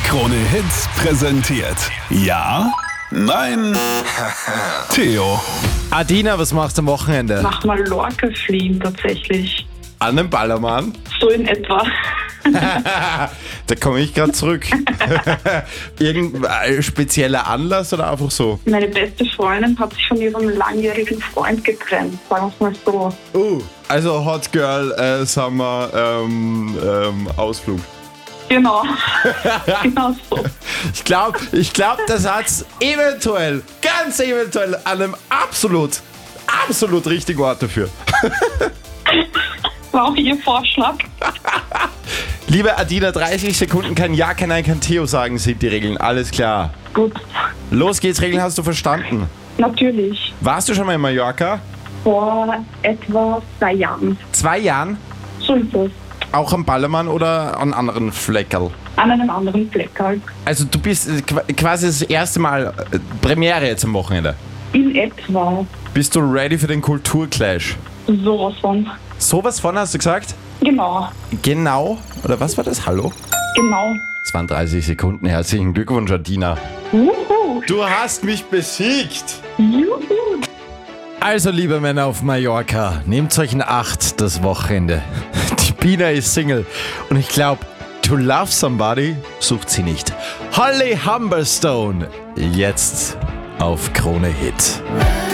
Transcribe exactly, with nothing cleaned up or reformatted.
Krone Hits präsentiert. Ja? Nein? Theo. Adina, was machst du am Wochenende? Nach Mallorca fliehen tatsächlich. An den Ballermann? So in etwa. Da komme ich gerade zurück. Irgendein spezieller Anlass oder einfach so? Meine beste Freundin hat sich von ihrem langjährigen Freund getrennt, sagen wir es mal so. Uh, also Hot Girl äh, Summer ähm, ähm, Ausflug. Genau. Genau so. Ich glaube, ich glaub, das hat's eventuell, ganz eventuell an einem absolut, absolut richtigen Ort dafür. War auch ihr Vorschlag. Liebe Adina, dreißig Sekunden kein Ja, kein Nein, kein Theo sagen sind die Regeln. Alles klar. Gut. Los geht's, Regeln hast du verstanden. Natürlich. Warst du schon mal in Mallorca? Vor etwa zwei Jahren. Zwei Jahren? So ist es. Auch am Ballermann oder an anderen Fleckerl? An einem anderen Fleck halt. Also du bist äh, qu- quasi das erste Mal äh, Premiere jetzt am Wochenende. In etwa. Bist du ready für den Kulturclash? Sowas von. Sowas von hast du gesagt? Genau. Genau. Oder was war das? Hallo? Genau. Es waren dreißig Sekunden. Herzlichen Glückwunsch, Adina. Juhu. Du hast mich besiegt. Juhu. Also, liebe Männer auf Mallorca, nehmt euch in Acht das Wochenende. Die Bina ist Single und ich glaube, to love somebody sucht sie nicht. Holly Humberstone, jetzt auf Krone Hit.